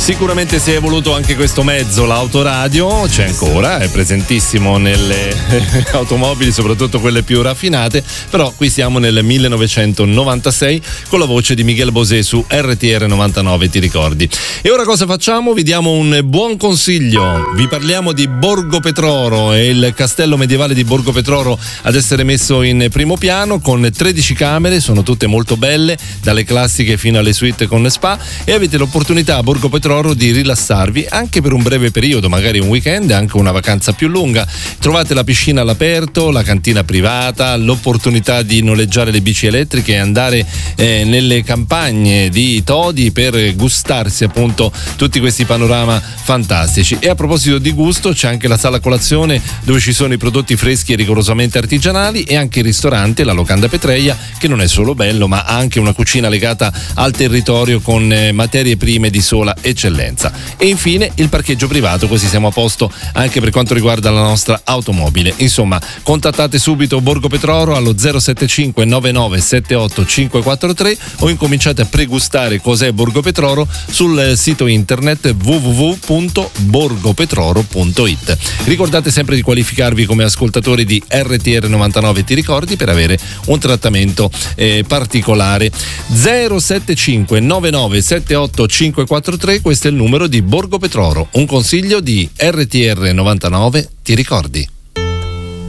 Sicuramente si è evoluto anche questo mezzo, l'autoradio, c'è ancora, è presentissimo nelle automobili, soprattutto quelle più raffinate, però qui siamo nel 1996 con la voce di Miguel Bosé su RTR 99, ti ricordi? E ora cosa facciamo? Vi diamo un buon consiglio, vi parliamo di Borgo Petroro, è il castello medievale di Borgo Petroro ad essere messo in primo piano con 13 camere, sono tutte molto belle, dalle classiche fino alle suite con spa, e avete l'opportunità a Borgo Petroro di rilassarvi anche per un breve periodo, magari un weekend, anche una vacanza più lunga. Trovate la piscina all'aperto, la cantina privata, l'opportunità di noleggiare le bici elettriche e andare nelle campagne di Todi per gustarsi appunto tutti questi panorama fantastici. E a proposito di gusto, c'è anche la sala colazione dove ci sono i prodotti freschi e rigorosamente artigianali, e anche il ristorante, la Locanda Petreia, che non è solo bello ma ha anche una cucina legata al territorio con materie prime di sola eccellenza. E infine il parcheggio privato, così siamo a posto anche per quanto riguarda la nostra automobile. Insomma, contattate subito Borgo Petroro allo 075 99 78 543 o incominciate a pregustare cos'è Borgo Petroro sul sito internet www.borgopetroro.it. Ricordate sempre di qualificarvi come ascoltatori di RTR 99, ti ricordi, per avere un trattamento particolare. 075 99 78 543, questo è il numero di Borgo Petroro. Un consiglio di RTR 99, ti ricordi?